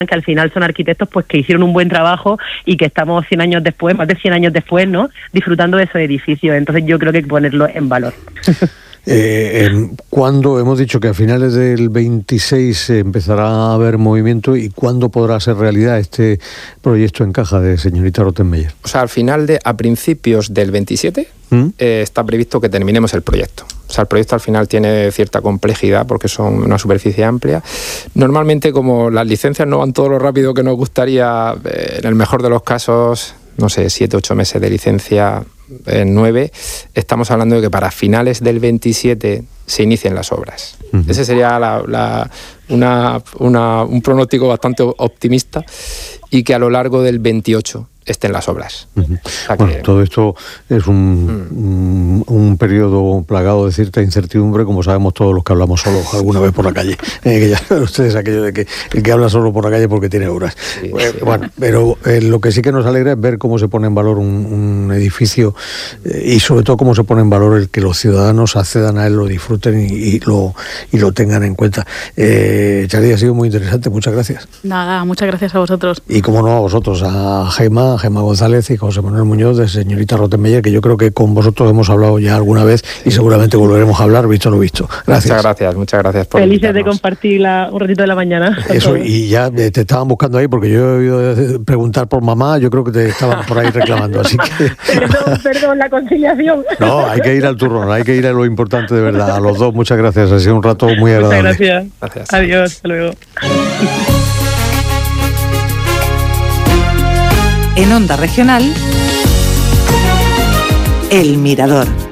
que al final son arquitectos pues que hicieron un buen trabajo y que estamos 100 años después, más de 100 años después, ¿no?, disfrutando de esos edificios. Entonces yo creo que hay que ponerlo en valor. ¿Cuándo hemos dicho que a finales del 26 empezará a haber movimiento y cuándo podrá ser realidad este proyecto en caja de señorita Rottenmeier? O sea, a principios del 27 está previsto que terminemos el proyecto. O sea, el proyecto al final tiene cierta complejidad porque son una superficie amplia. Normalmente, como las licencias no van todo lo rápido que nos gustaría, en el mejor de los casos, no sé, 7, 8 meses de licencia, 9, estamos hablando de que para finales del 27 se inicien las obras. Ese sería un pronóstico bastante optimista, y que a lo largo del 28 estén las obras. O sea bueno, todo esto es un periodo plagado de cierta incertidumbre, como sabemos todos los que hablamos solos alguna vez por la calle. Que ya saben ustedes aquello de que el que habla solo por la calle porque tiene obras. Sí. Bueno, pero lo que sí que nos alegra es ver cómo se pone en valor un edificio y sobre todo cómo se pone en valor el que los ciudadanos accedan a él, lo disfruten y lo tengan en cuenta. Charly, ha sido muy interesante, muchas gracias. Nada, muchas gracias a vosotros. Y como no a vosotros, a Gemma González y José Manuel Muñoz de señorita Rottenmeier, que yo creo que con vosotros hemos hablado ya alguna vez y seguramente volveremos a hablar, visto lo visto. Gracias. Muchas gracias por felices invitarnos. de compartir un ratito de la mañana. Eso, y ya te estaban buscando ahí porque yo he oído preguntar por mamá, yo creo que te estaban por ahí reclamando, así que... Perdón, la conciliación. No, hay que ir al turrón, hay que ir a lo importante de verdad. A los dos, muchas gracias, ha sido un rato muy agradable. Muchas gracias. Adiós, hasta luego. En Onda Regional, El Mirador.